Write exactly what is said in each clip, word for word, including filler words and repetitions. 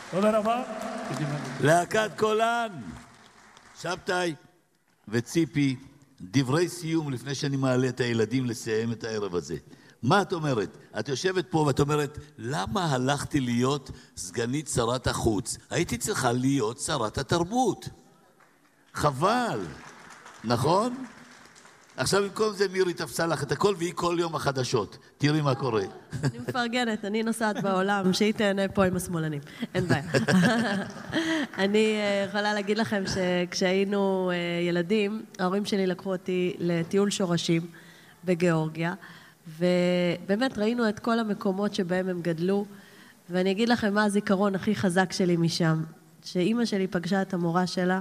תודה רבה. להקת קולן, שבתאי וציפי, דברי סיום לפני שאני מעלה את הילדים לסיים את הערב הזה. מה את אומרת? את יושבת פה ואת אומרת, למה הלכתי להיות סגנית שרת החוץ? הייתי צריכה להיות שרת התרבות. חבל, נכון? עכשיו במקום זה מירי תפסה לך את הכל והיא כל יום החדשות. תראי מה קורה. אני מפרגנת, אני נוסעת בעולם, שהיא תהנה פה עם השמאלנים. אין בעיה. אני יכולה להגיד לכם שכשהיינו ילדים, ההורים שלי לקחו אותי לטיול שורשים בגיאורגיה, ובאמת ראינו את כל המקומות שבהם הם גדלו, ואני אגיד לכם מה הזיכרון הכי חזק שלי משם, שאימא שלי פגשה את המורה שלה,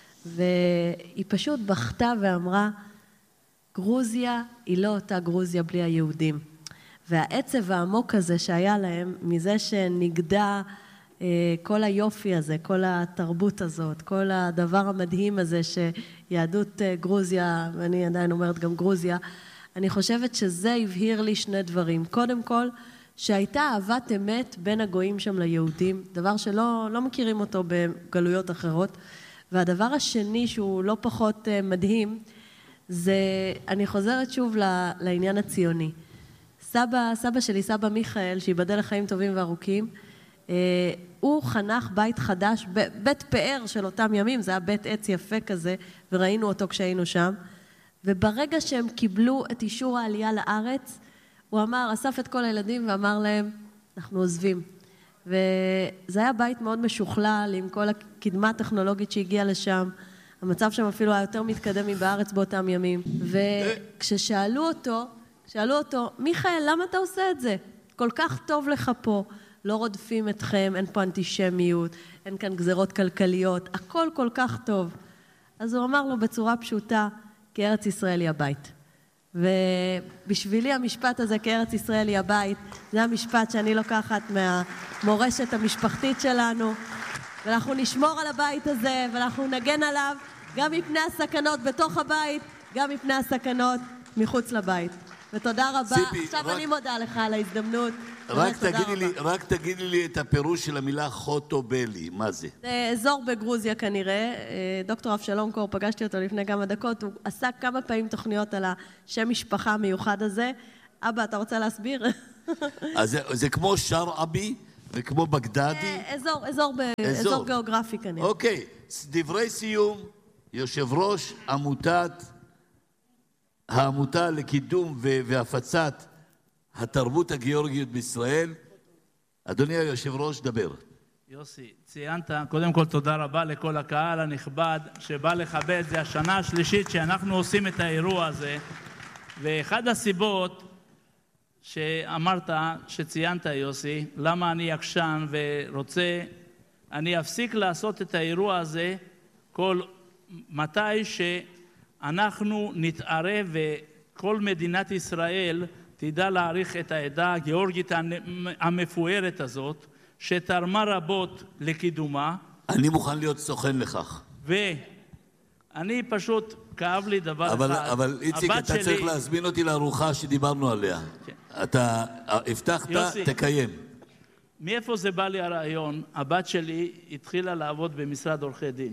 והיא פשוט בכתה ואמרה, גרוזיה היא לא אותה גרוזיה בלי היהודים. והעצב העמוק הזה שהיה להם, מזה שנגדע אה, כל היופי הזה, כל התרבות הזאת, כל הדבר המדהים הזה שיהדות אה, גרוזיה, ואני עדיין אומרת גם גרוזיה, אני חושבת שזה הבהיר לי שני דברים. קודם כל, שהייתה אהבת אמת בין הגויים שם ליהודים, דבר שלא לא מכירים אותו בגלויות אחרות. והדבר השני שהוא לא פחות אה, מדהים, זה, אני חוזרת שוב לעניין הציוני. סבא, סבא שלי, סבא מיכאל, שיבדל לחיים טובים וארוכים, הוא חנך בית חדש, בית פאר של אותם ימים, זה היה בית עץ יפה כזה, וראינו אותו כשהיינו שם, וברגע שהם קיבלו את אישור העלייה לארץ, הוא אמר, אסף את כל הילדים ואמר להם, אנחנו עוזבים. וזה היה בית מאוד משוכלל, עם כל הקדמה הטכנולוגית שהגיעה לשם, המצב שם אפילו היה יותר מתקדם מבארץ באותם ימים. וכששאלו אותו, שאלו אותו, מיכאל, למה אתה עושה את זה? כל כך טוב לך פה, לא רודפים אתכם, אין פה אנטישמיות, אין כאן גזרות כלכליות, הכל כל כך טוב. אז הוא אמר לו בצורה פשוטה, כי ארץ ישראל היא הבית. ובשבילי המשפט הזה, כי ארץ ישראל היא הבית, זה המשפט שאני לוקחת מהמורשת המשפחתית שלנו, ואנחנו נשמור על הבית הזה, ואנחנו נגן עליו, גם מפני הסכנות בתוך הבית, גם מפני הסכנות מחוץ לבית. ותודה רבה. ציפי, עכשיו רק... אני מודה לך על ההזדמנות. רק תגידי לי, רק תגידי לי את הפירוש של המילה חוטובלי, מה זה? זה אזור בגרוזיה כנראה. דוקטור אבשלום קור, פגשתי אותו לפני כמה דקות, הוא עשה כמה פעמים תוכניות על השם משפחה המיוחד הזה. אבא, אתה רוצה להסביר? אז זה, זה כמו שרעבי וכמו בגדדי? אזור, אזור, ב... אזור. אזור גיאוגרפי כנראה. אוקיי, דברי סיום, יושב ראש עמותת, העמותה לקידום והפצת התרבות הגיאורגית בישראל. אדוני היושב ראש, דבר. יוסי, ציינת, קודם כל תודה רבה לכל הקהל הנכבד שבא לכבד, זה השנה השלישית שאנחנו עושים את האירוע הזה, ואחד הסיבות שאמרת, שציינת יוסי, למה אני יקשן ורוצה, אני אפסיק לעשות את האירוע הזה כל מתי שאנחנו נתערב וכל מדינת ישראל תדע להעריך את העדה הגיאורגית המפוארת הזאת, שתרמה רבות לקידומה. אני מוכן להיות סוכן לכך. ואני פשוט, כאב לי דבר אבל, אחד. אבל איציק, אתה שלי... צריך להזמין אותי לארוחה שדיברנו עליה. כן. אתה הבטחת, יוסי, תקיים. מאיפה זה בא לי הרעיון? הבת שלי התחילה לעבוד במשרד עורכי דין.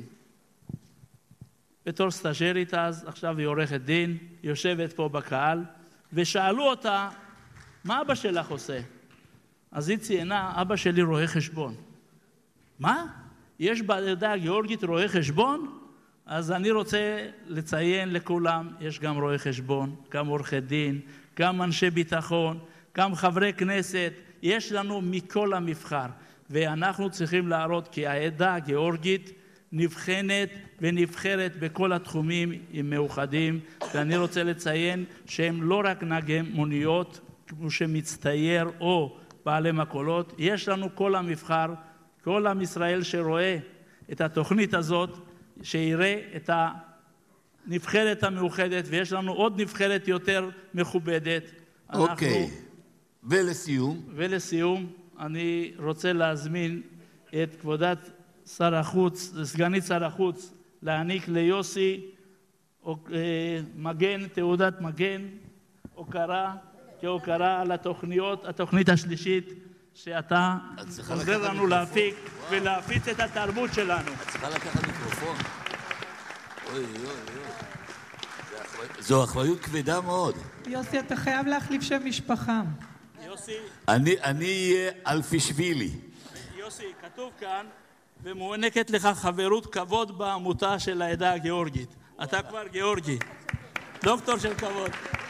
בתור סטאז'רית אז, עכשיו היא עורכת דין, יושבת פה בקהל, ושאלו אותה, מה אבא שלך עושה? אז היא ציינה, אבא שלי רואה חשבון. מה? יש בעדה הגיאורגית רואה חשבון? אז אני רוצה לציין לכולם, יש גם רואה חשבון, גם עורכי דין, גם אנשי ביטחון, גם חברי כנסת, יש לנו מכל המבחר, ואנחנו צריכים להראות כי העדה הגיאורגית נבחנת ונבחרת בכל התחומים עם מאוחדים, ואני רוצה לציין שהם לא רק נהגי מוניות, כמו שמצטייר או בעלי מקולות, יש לנו כל המבחר, כל עם ישראל שרואה את התוכנית הזאת, שיראה את הנבחרת המאוחדת, ויש לנו עוד נבחרת יותר מכובדת. אוקיי, אנחנו... ולסיום? ולסיום, אני רוצה להזמין את כבודת שר החוץ, סגנית שר החוץ, להעניק ליוסי או, אה, מגן, תעודת מגן, הוקרה, כהוקרה על התוכניות, התוכנית השלישית שאתה את צריכה עוזר לקחת לנו להפיק מיקרופון. ולהפיץ את התרבות שלנו. את צריכה לקחת מיקרופון. אוי, אוי, אוי. זה אחריות- זו אחריות כבדה מאוד. יוסי, אתה חייב להחליף שם משפחה. יוסי, אני אני אהיה אלפישווילי. יוסי, כתוב כאן, ומוענקת לך חברות כבוד בעמותה של העדה הגיאורגית. אתה כבר גיאורגי. דוקטור של כבוד.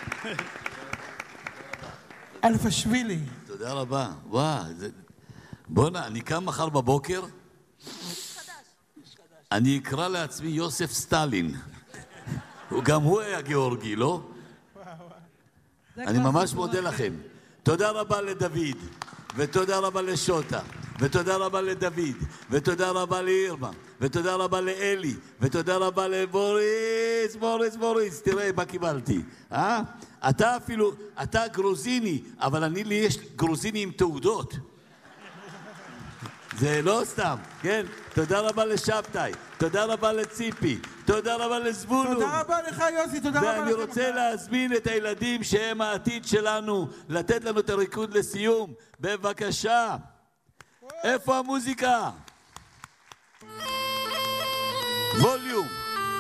אלפשווילי. תודה רבה. וואו, זה... בוא'נה, אני קם מחר בבוקר, אני אקרא לעצמי יוסף סטלין. גם הוא היה גיאורגי, לא? אני ממש מודה לכם. תודה רבה לדוד, ותודה רבה לשוטה, ותודה רבה לדוד, ותודה רבה לאירמה, ותודה רבה לאלי, ותודה רבה לבוריס, בוריס, בוריס, תראה מה קיבלתי, אה? אתה אפילו, אתה גרוזיני, אבל אני לי יש גרוזיני עם תעודות. זה לא סתם, כן? תודה רבה לשבתאי, תודה רבה לציפי, תודה רבה לזבולון. תודה רבה לך, יוסי, תודה רבה לכם. ואני רוצה להזמין את הילדים שהם העתיד שלנו, לתת לנו את הריקוד לסיום. בבקשה. איפה המוזיקה? ווליום.